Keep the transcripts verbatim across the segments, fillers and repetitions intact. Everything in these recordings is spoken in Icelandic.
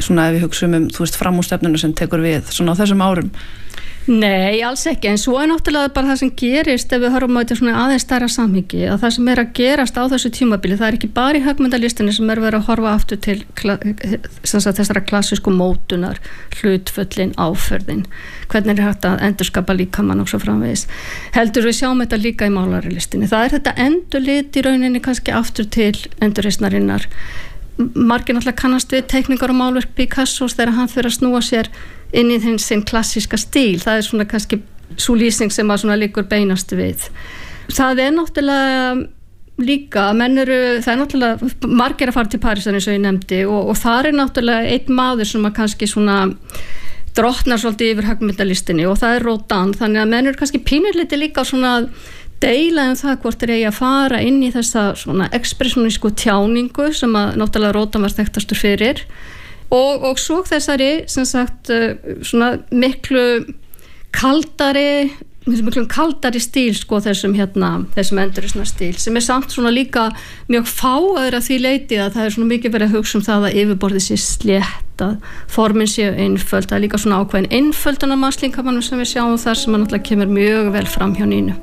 svona ef við hugsum um, þú veist, framúrstefnuna sem tekur við svona á þessum árum? Nei, alls ekki, en svo er náttúrulega bara það sem gerist ef við horfum á þetta svona aðeins stærra samhengi, að það sem er að gerast á þessu tímabili, það er ekki bara í höggmyndalistinni sem er verið að horfa aftur til sagt, þessara klassísku mótunar, hlutföllin, áferðin, hvernig er hægt að endurskapa líkamann og svo framvegis. Heldur við sjáum þetta líka í málarilistinni. Það er þetta endurlit í rauninni kannski aftur til endurreisnarinnar. Margir náttúrulega kannast við teikningar og málverk Picassos þegar hann fyrir að snúa sér inn í þinn sinn klassíska stíl. Það er svona kannski svo lýsing sem að svona liggur beinast við. Það er náttúrulega líka, menn eru, það er náttúrulega margir að fara til Parísar eins og ég nefndi og, og það er náttúrulega einn maður sem að kannski svona drottnar svolítið yfir höggmyndalistinni og það er Rodin, þannig að menn eru kannski pínurliti líka svona deila um það hvort er eigi að fara inn í þessa svona ekspressionísku tjáningu sem að náttúrulega Rodin var þekktastur fyrir og, og svo þessari sem sagt svona miklu kaldari miklu kaldari stíl sko þessum hérna þessum endurreisnar stíl sem er samt svona líka mjög fáaður að því leiti að það er svona mikið verið að hugsa um það að yfirborðið sé slétt að formin séu einföld, það er líka svona ákveðin einföldun af mannslíkamanum sem við sjáum þar sem að náttúrulega kemur mjög vel fram hjá Nínu.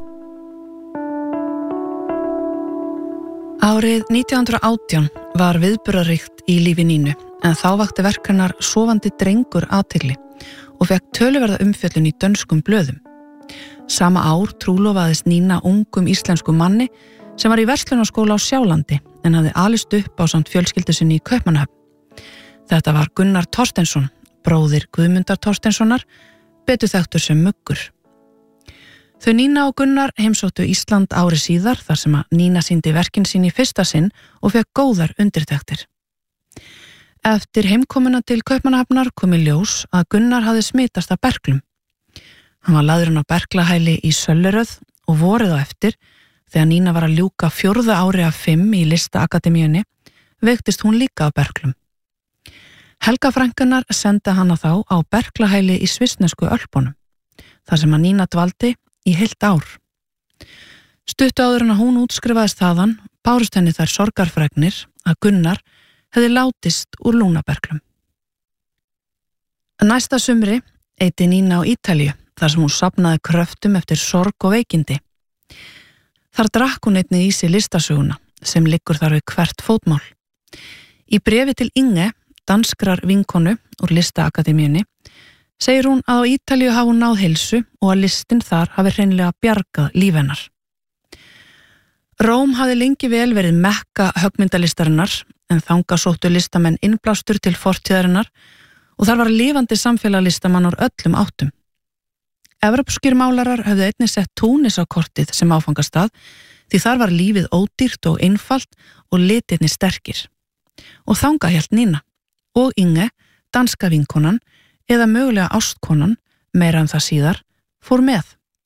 Árið nítján hundrað og átján var viðburðaríkt í lífi Nínu en þá vakti verk hennar Sofandi drengur athygli og fekk töluverða umfjöllun í dönskum blöðum. Sama ár trúlofaðist Nína ungum íslenskum manni sem var í verslunarskóla á Sjálandi en hafði alist upp ásamt fjölskyldu sinni í Kaupmannahöfn. Þetta var Gunnar Thorsteinsson, bróðir Guðmundar Thorsteinssonar, betur þekktur sem Muggur. Þau Nína og Gunnar heimsóttu Ísland ári síðar þar sem að Nína sýndi verkin sín í fyrsta sinn og fekk góðar undirtektir. Eftir heimkomuna til Kaupmannahafnar kom í ljós að Gunnar hafði smitast af berklum. Hann var lagður á berklahæli í Sölleröð og vorið á eftir, þegar Nína var að ljúka fjórða ári af fimm í Listaakademíunni, veiktist hún líka af berklum. Helga frænkunnar senda hana þá á berklahæli í svissnesku Ölpunum, þar sem að Nína dvaldi í heilt ár. Stuttu áður en að hún útskrifaðist þaðan, bárust henni þær sorgarfregnir að Gunnar hefði látist úr lungnaberklum. Næsta sumri eyti Nína á Ítalíu, þar sem hún safnaði kröftum eftir sorg og veikindi. Þar drakk hún einnig í sig listasöguna, sem liggur þar við hvert fótmál. Í bréfi til Inge, danskrar vinkonu úr Listaakademíunni, segir hún að á Ítalíu hafi hún náð heilsu og að listin þar hafi hreinlega bjargað líf hennar. Róm hafði lengi vel verið mekka höggmyndalistarinnar en þangað sóttu listamenn innblástur til fortíðarinnar og þar var lifandi samfélag listamann úr öllum áttum. Evrópskir málarar höfðu einnig sett Túnis á kortið sem áfangastað því þar var lífið ódýrt og einfalt og litirnir sterkir. Og þangað hélt Nína og Inge, danska vinkonan, eða mögulega ástkonan, meira en það síðar, fór með.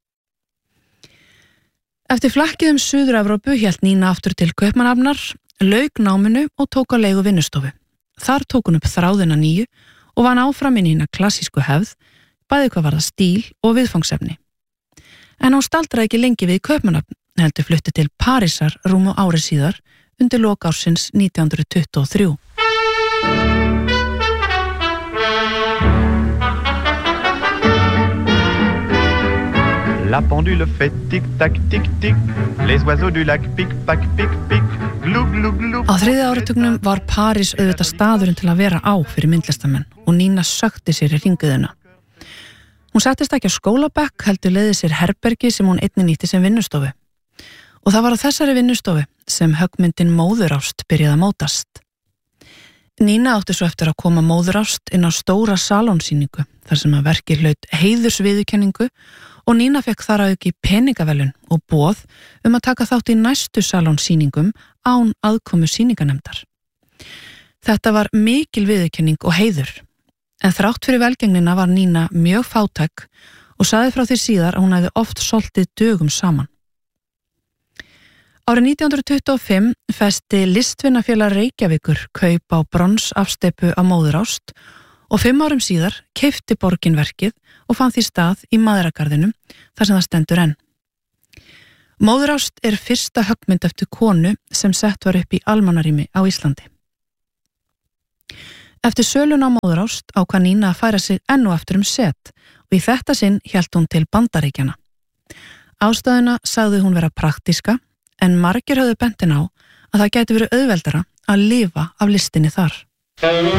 Eftir flakkið um Suður-Evrópu hélt Nína aftur til Kaupmannahafnar, lauk náminu og tók á leigu vinnustofu. Þar tók hún upp þráðina nýju og vann áfram inn í hina klassísku hefð, bæði hvað varða stíl og viðfangsefni. En hún staldraði ekki lengi við Kaupmannahafn, heldur flutti til Parísar rúmu ári síðar undir lok ársins nítján hundruð tuttugu og þrjú. La pendule fait tic-tac, tic-tic, les oiseaux du lac pic-pac, pic-pic, glou, glou, glou. Á þriðja áratugnum var París auðvitað staðurinn til að vera á fyrir myndlistamenn og Nína sökti sér í hringiðuna. Hún settist ekki á skólabekk, heldur leiði sér herbergi sem hún einnig nýtti sem vinnustofu. Og það var á þessari vinnustofu sem höggmyndin Móðurást byrjaði að mótast. Nína átti svo eftir að koma Móðurást inn á stóra salónsýningu þar sem að verkið hlaut heiðursviðurkenningu og Nína fekk þar að auki peningavelun og boð um að taka þátt í næstu salónsýningum án aðkomu sýninganemdar. Þetta var mikil viðurkenning og heiður, en þrátt fyrir velgengnina var Nína mjög fátæk og sagði frá því síðar að hún hefði oft soltið dögum saman. Árið nítján hundruð tuttugu og fimm festi Listvinafélag Reykjavíkur kaup á bronsafsteypu á Móðurást og fimm árum síðar keypti borgin verkið og fann því stað í Mæðragarðinum þar sem það stendur enn. Móðurást er fyrsta höggmynd eftir konu sem sett var upp í almannarými á Íslandi. Eftir söluna á Móðurást ákvað Nína að færa sig enn og aftur um set og í þetta sinn hélt hún til Bandaríkjanna. Ástæðuna sagði hún vera praktíska en margir höfðu bentin á að það gæti verið auðveldara að lifa af listinni þar.